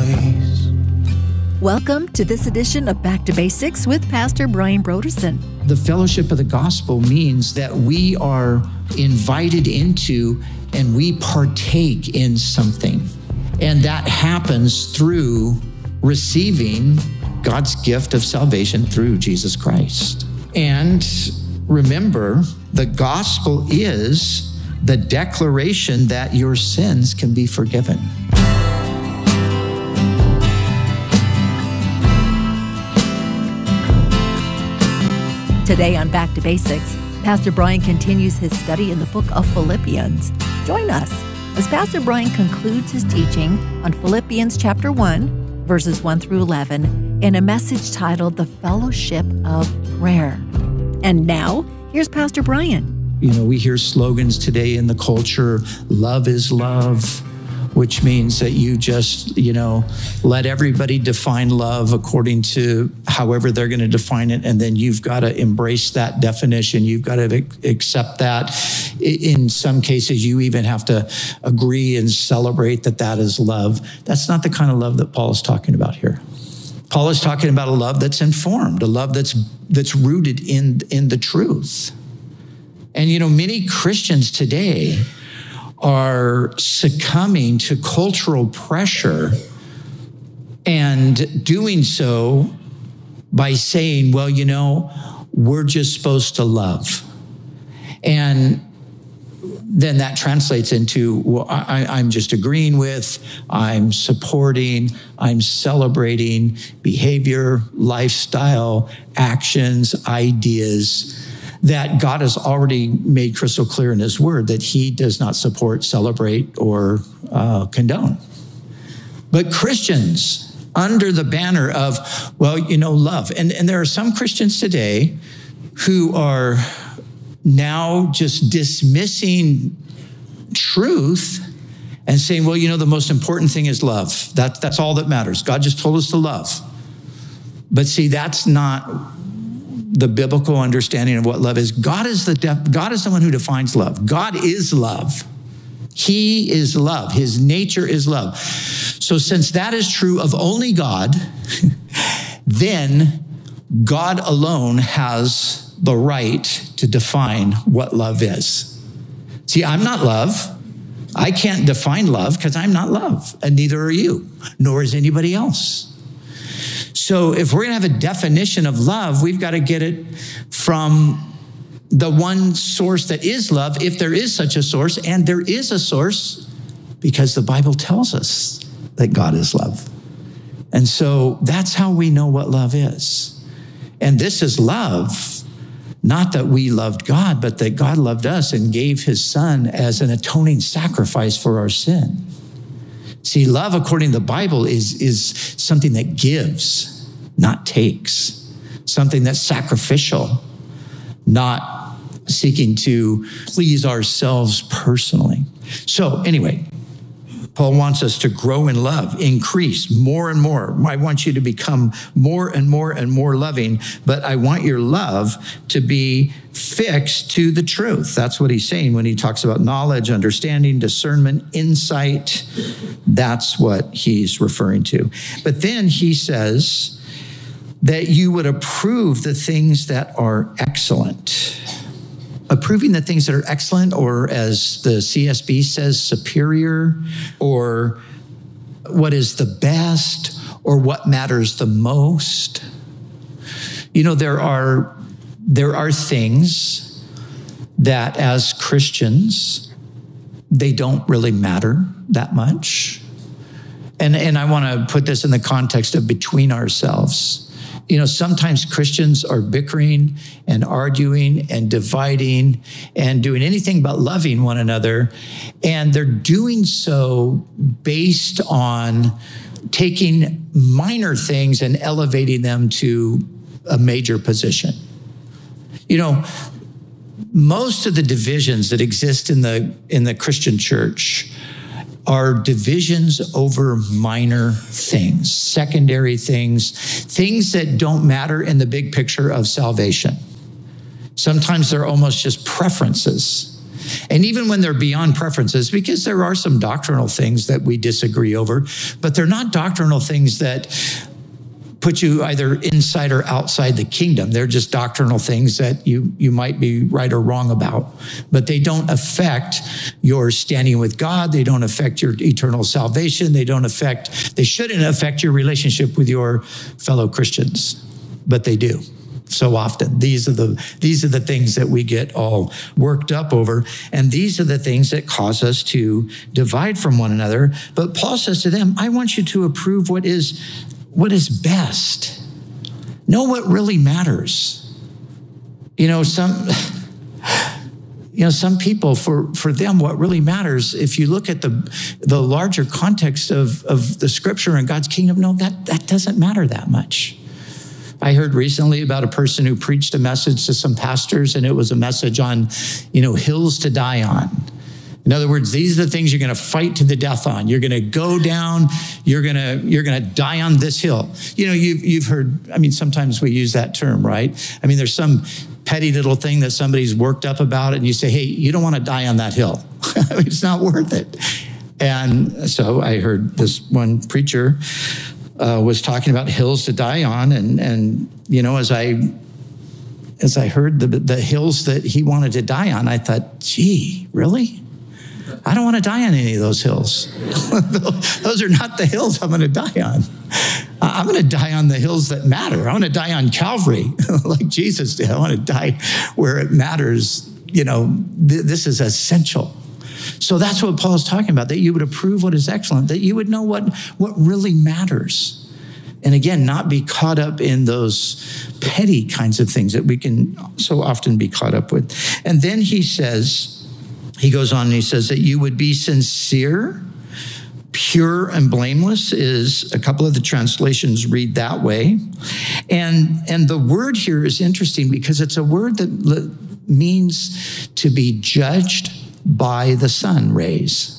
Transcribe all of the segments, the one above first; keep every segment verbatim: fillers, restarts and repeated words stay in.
voice. Welcome to this edition of Back to Basics with Pastor Brian Brodersen. The fellowship of the gospel means that we are invited into and we partake in something. And that happens through receiving God's gift of salvation through Jesus Christ. And remember, the gospel is the declaration that your sins can be forgiven. Today on Back to Basics, Pastor Brian continues his study in the book of Philippians. Join us as Pastor Brian concludes his teaching on Philippians chapter one, verses one through eleven, in a message titled The Fellowship of Prayer. And now, here's Pastor Brian. You know, we hear slogans today in the culture, love is love, which means that you just, you know, let everybody define love according to however they're going to define it. And then you've got to embrace that definition. You've got to accept that. In some cases, you even have to agree and celebrate that that is love. That's not the kind of love that Paul is talking about here. Paul is talking about a love that's informed, a love that's that's rooted in, in the truth. And, you know, many Christians today are succumbing to cultural pressure and doing so by saying, well, you know, we're just supposed to love. And then that translates into, well, I, I'm just agreeing with, I'm supporting, I'm celebrating behavior, lifestyle, actions, ideas that God has already made crystal clear in his word that he does not support, celebrate, or uh, condone. But Christians, under the banner of, well, you know, love. And, and there are some Christians today who are now just dismissing truth and saying, well, you know, the most important thing is love. That, that's all that matters. God just told us to love. But see, that's not the biblical understanding of what love is. God is the def- God is the one who defines love. God is love. He is love. His nature is love. So since that is true of only God, then God alone has the right to define what love is. See, I'm not love. I can't define love because I'm not love, and neither are you, nor is anybody else. So if we're going to have a definition of love, we've got to get it from the one source that is love, if there is such a source, and there is a source because the Bible tells us that God is love. And so that's how we know what love is. And this is love, not that we loved God, but that God loved us and gave his son as an atoning sacrifice for our sin. See, love, according to the Bible, is, is something that gives, not takes. Something that's sacrificial, not seeking to please ourselves personally. So anyway, Paul wants us to grow in love, increase more and more. I want you to become more and more and more loving, but I want your love to be fixed to the truth. That's what he's saying when he talks about knowledge, understanding, discernment, insight. That's what he's referring to. But then he says that you would approve the things that are excellent. Approving the things that are excellent, or as the C S B says, superior, or what is the best, or what matters the most. You know, there are there are things that as Christians, they don't really matter that much. And, and I want to put this in the context of between ourselves. You know, sometimes Christians are bickering and arguing and dividing and doing anything but loving one another. And they're doing so based on taking minor things and elevating them to a major position. You know, most of the divisions that exist in the in the Christian church are divisions over minor things, secondary things, things that don't matter in the big picture of salvation. Sometimes they're almost just preferences. And even when they're beyond preferences, because there are some doctrinal things that we disagree over, but they're not doctrinal things that put you either inside or outside the kingdom. They're just doctrinal things that you, you might be right or wrong about, but they don't affect your standing with God. They don't affect your eternal salvation. They don't affect, they shouldn't affect your relationship with your fellow Christians, but they do. So often, these are the these are the things that we get all worked up over, and these are the things that cause us to divide from one another. But Paul says to them, I want you to approve what is what is best. Know what really matters. You know, some you know, some people, for, for them, what really matters, if you look at the the larger context of, of the scripture and God's kingdom, no, that, that doesn't matter that much. I heard recently about a person who preached a message to some pastors, and it was a message on, you know, hills to die on. In other words, these are the things you're going to fight to the death on. You're going to go down. You're going to you're going to die on this hill. You know, you've you've heard. I mean, sometimes we use that term, right? I mean, there's some petty little thing that somebody's worked up about it, and you say, "Hey, you don't want to die on that hill. I mean, it's not worth it." And so I heard this one preacher uh, was talking about hills to die on, and and you know, as I as I heard the the hills that he wanted to die on, I thought, "Gee, really? I don't want to die on any of those hills. Those are not the hills I'm going to die on. I'm going to die on the hills that matter. I want to die on Calvary like Jesus did. I want to die where it matters. You know, th- this is essential." So that's what Paul is talking about, that you would approve what is excellent, that you would know what, what really matters. And again, not be caught up in those petty kinds of things that we can so often be caught up with. And then he says, He goes on and he says that you would be sincere, pure, and blameless. Is a couple of the translations read that way. And, and the word here is interesting because it's a word that means to be judged by the sun rays.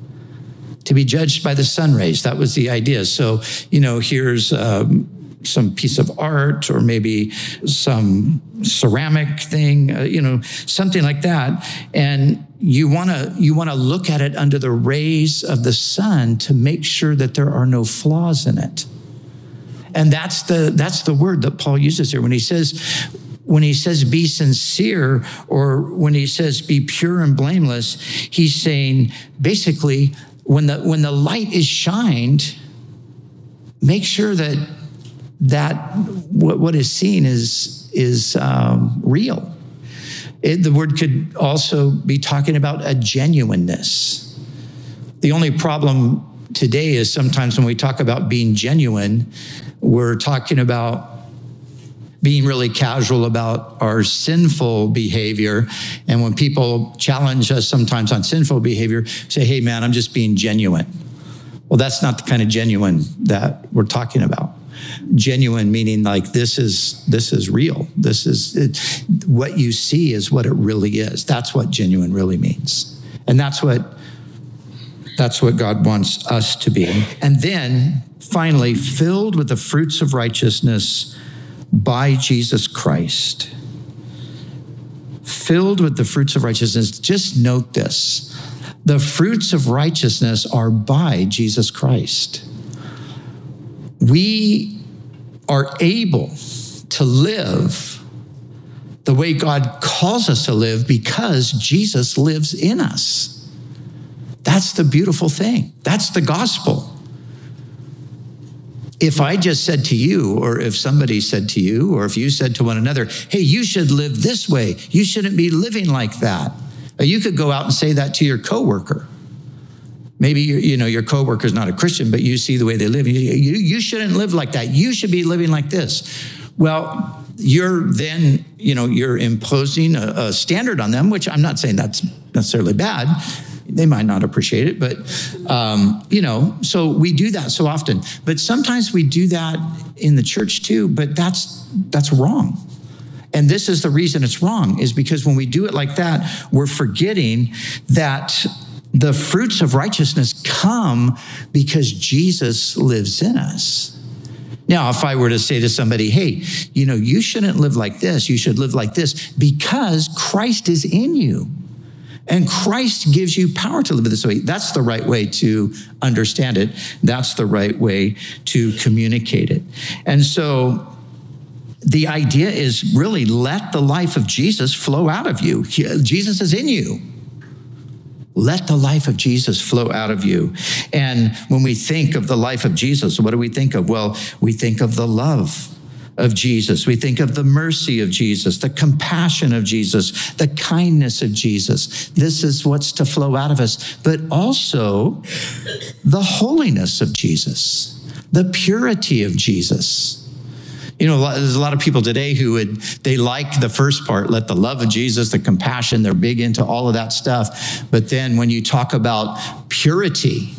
To be judged by the sun rays. That was the idea. So, you know, here's um, some piece of art or maybe some ceramic thing, uh, you know, something like that. And you want to you want to look at it under the rays of the sun to make sure that there are no flaws in it. And that's the that's the word that Paul uses here when he says when he says be sincere, or when he says be pure and blameless. He's saying basically when the when the light is shined, make sure that that what, what is seen is is um, real. It, the word could also be talking about a genuineness. The only problem today is sometimes when we talk about being genuine, we're talking about being really casual about our sinful behavior. And when people challenge us sometimes on sinful behavior, say, "Hey man, I'm just being genuine." Well, that's not the kind of genuine that we're talking about. Genuine meaning like this is this is real. This is it, what you see is what it really is. That's what genuine really means, and that's what that's what God wants us to be. And then finally, filled with the fruits of righteousness by Jesus Christ. Filled with the fruits of righteousness. Just note this: the fruits of righteousness are by Jesus Christ. We are able to live the way God calls us to live because Jesus lives in us. That's the beautiful thing. That's the gospel. If I just said to you, or if somebody said to you, or if you said to one another, "Hey, you should live this way. You shouldn't be living like that." You could go out and say that to your coworker. Maybe you, you know your coworker's not a Christian, but you see the way they live. You, you, you shouldn't live like that. You should be living like this. Well, you're then, you know, you're imposing a, a standard on them, which I'm not saying that's necessarily bad. They might not appreciate it, but, um, you know, so we do that so often. But sometimes we do that in the church too, but that's that's wrong. And this is the reason it's wrong, is because when we do it like that, we're forgetting that the fruits of righteousness come because Jesus lives in us. Now, if I were to say to somebody, "Hey, you know, you shouldn't live like this, you should live like this," because Christ is in you. And Christ gives you power to live this way. That's the right way to understand it. That's the right way to communicate it. And so the idea is really let the life of Jesus flow out of you. Jesus is in you. Let the life of Jesus flow out of you. And when we think of the life of Jesus, what do we think of? Well, we think of the love of Jesus. We think of the mercy of Jesus, the compassion of Jesus, the kindness of Jesus. This is what's to flow out of us, but also the holiness of Jesus, the purity of Jesus. You know, there's a lot of people today who would, they like the first part, let the love of Jesus, the compassion, they're big into all of that stuff. But then when you talk about purity,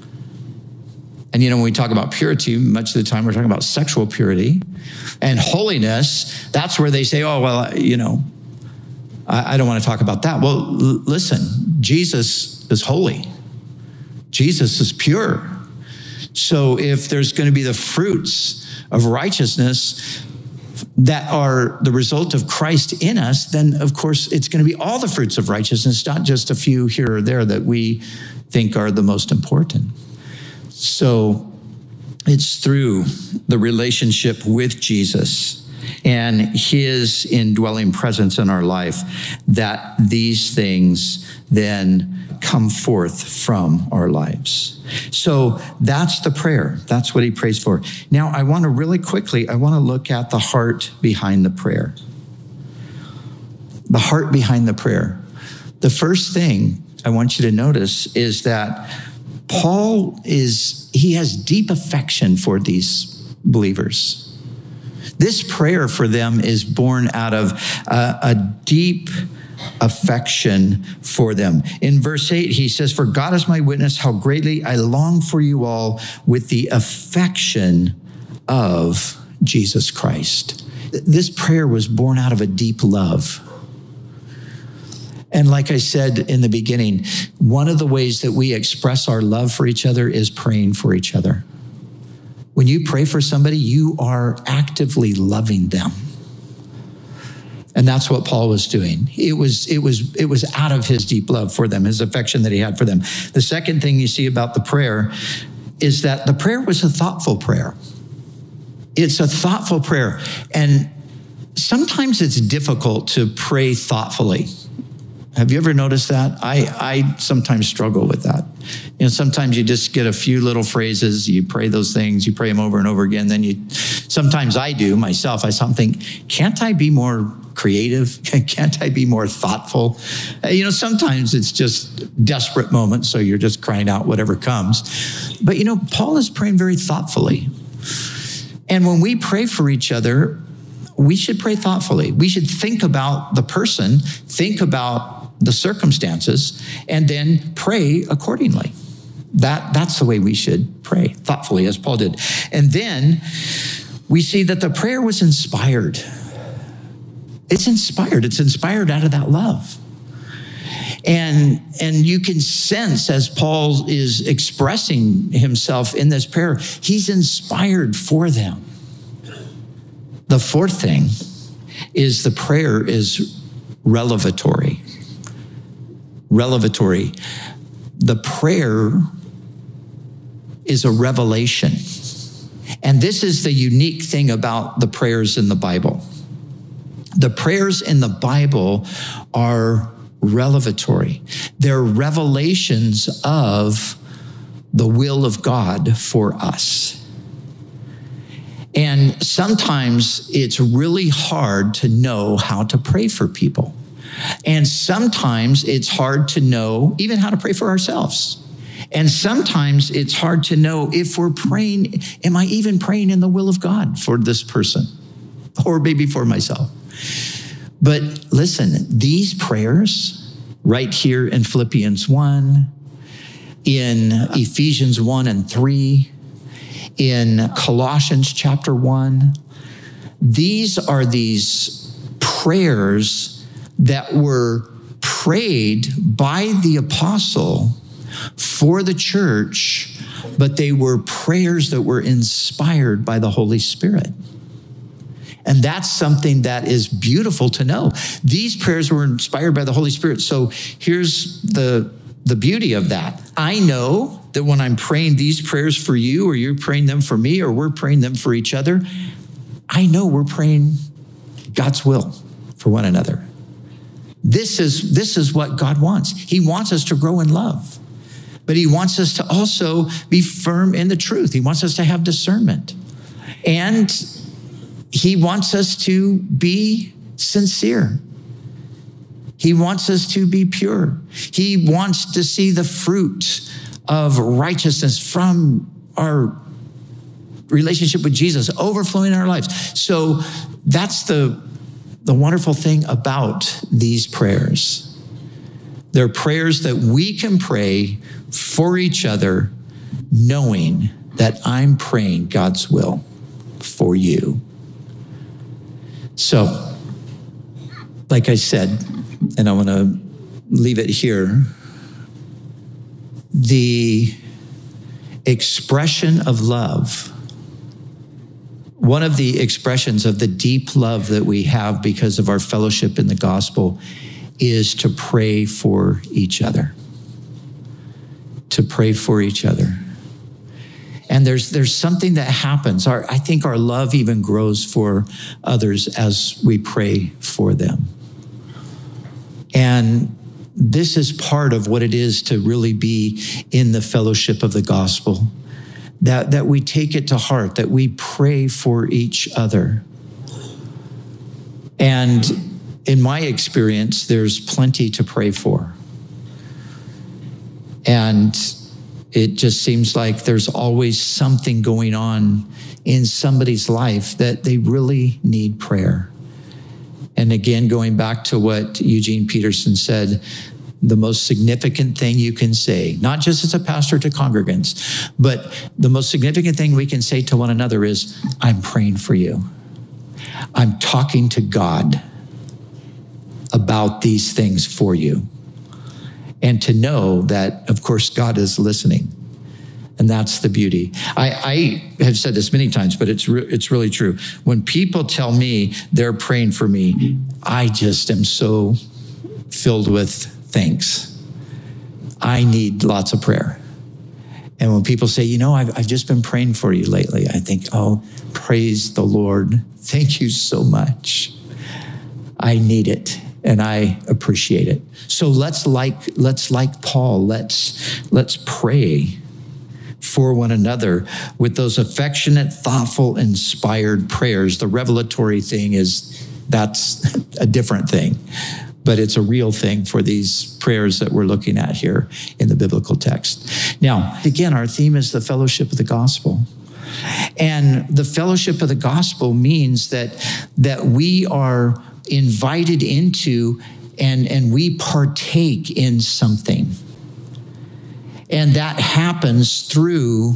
and you know, when we talk about purity, much of the time we're talking about sexual purity and holiness, that's where they say, oh, well, you know, I, I don't want to talk about that. Well, l- listen, Jesus is holy. Jesus is pure. So if there's going to be the fruits of righteousness that are the result of Christ in us, then of course it's going to be all the fruits of righteousness, not just a few here or there that we think are the most important. So it's through the relationship with Jesus and his indwelling presence in our life that these things then come forth from our lives. So that's the prayer. That's what he prays for. Now, I want to really quickly, I want to look at the heart behind the prayer. The heart behind the prayer. The first thing I want you to notice is that Paul is, he has deep affection for these believers. This prayer for them is born out of a, a deep affection for them. In verse eight, he says, "For God is my witness, how greatly I long for you all with the affection of Jesus Christ." This prayer was born out of a deep love. And like I said in the beginning, one of the ways that we express our love for each other is praying for each other. When you pray for somebody, you are actively loving them. And that's what Paul was doing. It was, it was, it was out of his deep love for them, his affection that he had for them. The second thing you see about the prayer is that the prayer was a thoughtful prayer. It's a thoughtful prayer. And sometimes it's difficult to pray thoughtfully. Have you ever noticed that? I, I sometimes struggle with that. You know, sometimes you just get a few little phrases, you pray those things, you pray them over and over again. Then you, sometimes I do myself, I something, can't I be more creative? Can't I be more thoughtful? You know, sometimes it's just desperate moments, so you're just crying out whatever comes. But you know, Paul is praying very thoughtfully. And when we pray for each other, we should pray thoughtfully. We should think about the person, think about the circumstances, and then pray accordingly. That, that's the way we should pray, thoughtfully, as Paul did. And then we see that the prayer was inspired. It's inspired. It's inspired out of that love. And, and you can sense as Paul is expressing himself in this prayer, he's inspired for them. The fourth thing is the prayer is revelatory. Revelatory. The prayer is a revelation. And this is the unique thing about the prayers in the Bible. The prayers in the Bible are revelatory. They're revelations of the will of God for us. And sometimes it's really hard to know how to pray for people. And sometimes it's hard to know even how to pray for ourselves. And sometimes it's hard to know if we're praying, am I even praying in the will of God for this person? Or maybe for myself. But listen, these prayers right here in Philippians one, in Ephesians one and three, in Colossians chapter one, these are these prayers that were prayed by the apostle for the church, but they were prayers that were inspired by the Holy Spirit. And that's something that is beautiful to know. These prayers were inspired by the Holy Spirit. So here's the, the beauty of that. I know that when I'm praying these prayers for you, or you're praying them for me, or we're praying them for each other, I know we're praying God's will for one another. This is, this is what God wants. He wants us to grow in love, but he wants us to also be firm in the truth. He wants us to have discernment. And he wants us to be sincere. He wants us to be pure. He wants to see the fruit of righteousness from our relationship with Jesus overflowing in our lives. So that's the, the wonderful thing about these prayers. They're prayers that we can pray for each other, knowing that I'm praying God's will for you. So, like I said, and I want to leave it here, the expression of love, one of the expressions of the deep love that we have because of our fellowship in the gospel is to pray for each other. To pray for each other. And there's there's something that happens. Our, I think our love even grows for others as we pray for them. And this is part of what it is to really be in the fellowship of the gospel, that, that we take it to heart, that we pray for each other. And in my experience, there's plenty to pray for. And it just seems like there's always something going on in somebody's life that they really need prayer. And again, going back to what Eugene Peterson said, the most significant thing you can say, not just as a pastor to congregants, but the most significant thing we can say to one another is, I'm praying for you. I'm talking to God about these things for you. And to know that, of course, God is listening. And that's the beauty. I, I have said this many times, but it's re- it's really true. When people tell me they're praying for me, I just am so filled with thanks. I need lots of prayer. And when people say, you know, I've, I've just been praying for you lately, I think, oh, praise the Lord. Thank you so much. I need it. And I appreciate it. So let's like let's like Paul. Let's let's pray for one another with those affectionate, thoughtful, inspired prayers. The revelatory thing is that's a different thing, but it's a real thing for these prayers that we're looking at here in the biblical text. Now, again, our theme is the fellowship of the gospel. And the fellowship of the gospel means that that we are invited into and, and we partake in something. And that happens through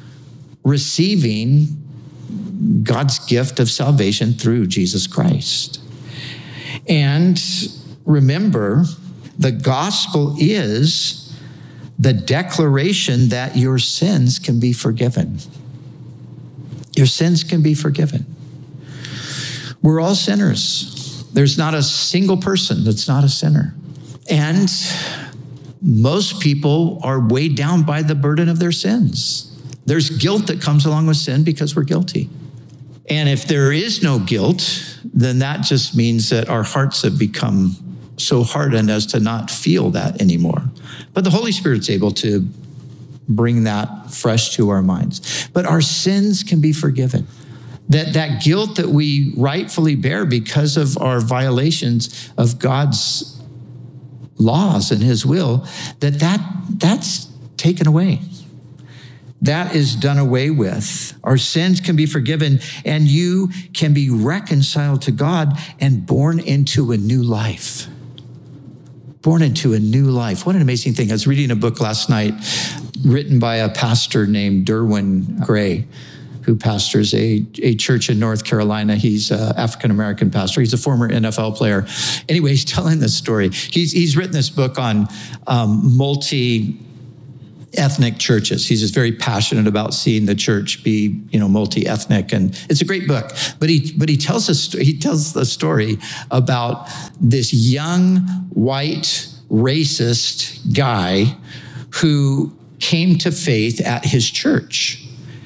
receiving God's gift of salvation through Jesus Christ. And remember, the gospel is the declaration that your sins can be forgiven. Your sins can be forgiven. We're all sinners. There's not a single person that's not a sinner. And most people are weighed down by the burden of their sins. There's guilt that comes along with sin because we're guilty. And if there is no guilt, then that just means that our hearts have become so hardened as to not feel that anymore. But the Holy Spirit's able to bring that fresh to our minds. But our sins can be forgiven. That that guilt that we rightfully bear because of our violations of God's laws and his will, that, that that's taken away. That is done away with. Our sins can be forgiven and you can be reconciled to God and born into a new life. Born into a new life. What an amazing thing. I was reading a book last night written by a pastor named Derwin Gray, who pastors a, a church in North Carolina. He's an African-American pastor. He's a former N F L player. Anyway, he's telling this story. He's, he's written this book on um, multi ethnic churches. He's just very passionate about seeing the church be, you know, multi-ethnic, and it's a great book. But he, but he tells us, he tells the story about this young white racist guy who came to faith at his church,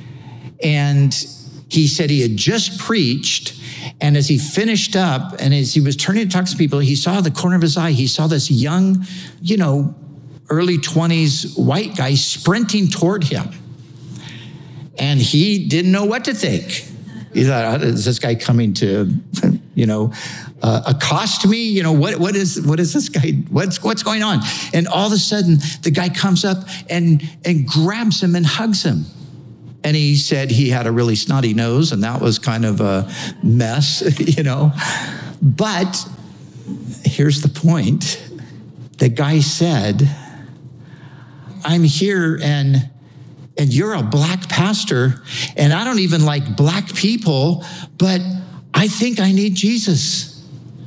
and he said he had just preached. And as he finished up, and as he was turning to talk to people, he saw the corner of his eye, he saw this young, you know, early twenties white guy sprinting toward him. And he didn't know what to think. He thought, is this guy coming to, you know, uh, accost me? You know, what, what is, what is this guy, what's, what's going on? And all of a sudden, the guy comes up and, and grabs him and hugs him. And he said he had a really snotty nose, and that was kind of a mess, you know. But here's the point. The guy said, I'm here and and you're a black pastor, and I don't even like black people, but I think I need Jesus.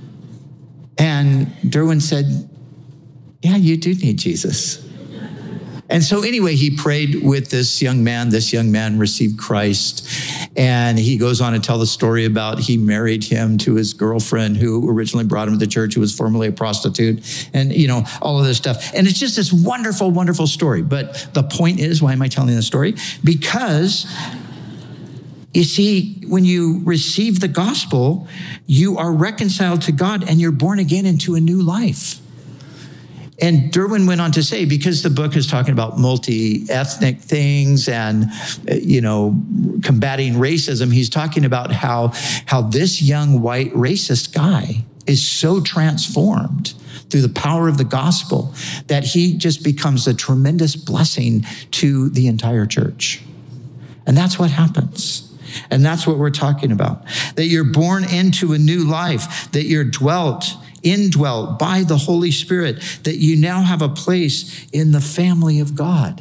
And Derwin said, yeah, you do need Jesus. And so anyway, he prayed with this young man. This young man received Christ. And he goes on to tell the story about he married him to his girlfriend who originally brought him to the church, who was formerly a prostitute, and, you know, all of this stuff. And it's just this wonderful, wonderful story. But the point is, why am I telling this story? Because, you see, when you receive the gospel, you are reconciled to God and you're born again into a new life. And Derwin went on to say, because the book is talking about multi-ethnic things and, you know, combating racism, he's talking about how, how this young white racist guy is so transformed through the power of the gospel that he just becomes a tremendous blessing to the entire church. And that's what happens. And that's what we're talking about, that you're born into a new life, that you're dwelt indwelt by the Holy Spirit, that you now have a place in the family of God.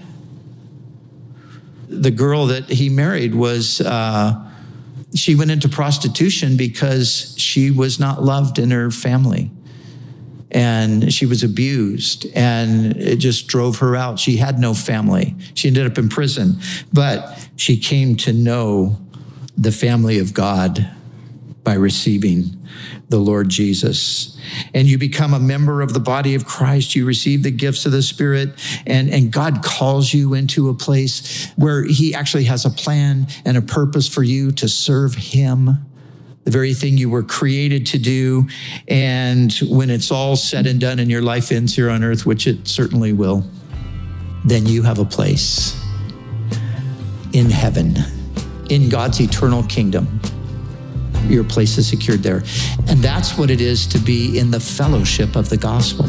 The girl that he married was, uh, she went into prostitution because she was not loved in her family. And she was abused, and it just drove her out. She had no family. She ended up in prison, but she came to know the family of God by receiving the Lord Jesus. And you become a member of the body of Christ. You receive the gifts of the Spirit, and, and God calls you into a place where he actually has a plan and a purpose for you to serve him, the very thing you were created to do. And when it's all said and done and your life ends here on earth, which it certainly will, then you have a place in heaven, in God's eternal kingdom. Your place is secured there. And that's what it is to be in the fellowship of the gospel.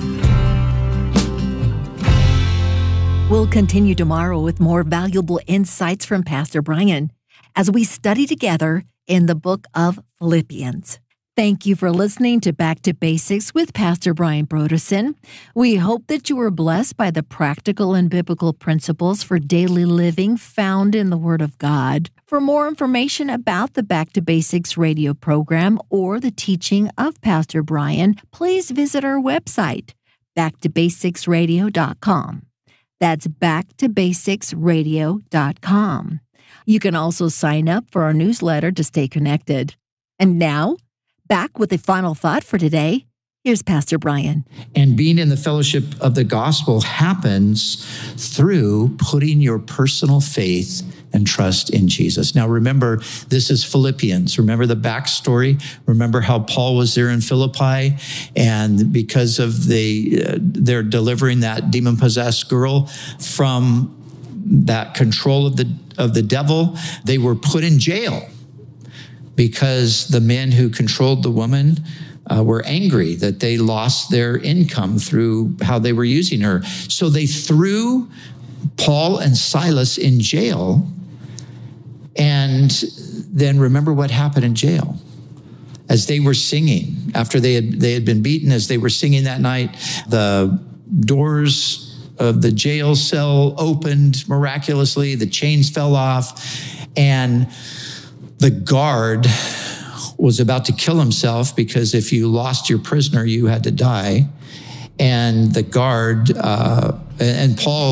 We'll continue tomorrow with more valuable insights from Pastor Brian as we study together in the book of Philippians. Thank you for listening to Back to Basics with Pastor Brian Brodersen. We hope that you were blessed by the practical and biblical principles for daily living found in the Word of God. For more information about the Back to Basics radio program or the teaching of Pastor Brian, please visit our website, back to basics radio dot com. That's back to basics radio dot com. You can also sign up for our newsletter to stay connected. And now, back with a final thought for today. Here's Pastor Brian. And being in the fellowship of the gospel happens through putting your personal faith and trust in Jesus. Now, remember, this is Philippians. Remember the backstory? Remember how Paul was there in Philippi, and because of the, uh, they're delivering that demon-possessed girl from that control of the, of the devil, they were put in jail because the men who controlled the woman uh, were angry that they lost their income through how they were using her. So they threw Paul and Silas in jail. And then remember what happened in jail. As they were singing, after they had, they had been beaten, as they were singing that night, the doors of the jail cell opened miraculously, the chains fell off, and the guard was about to kill himself, because if you lost your prisoner, you had to die. And the guard, uh, and Paul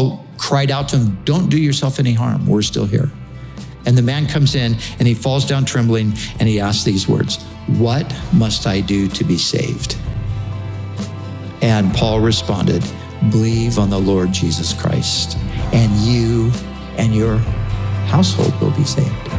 cried out to him, don't do yourself any harm. We're still here. And the man comes in and he falls down trembling and he asks these words, what must I do to be saved? And Paul responded, believe on the Lord Jesus Christ, and you and your household will be saved.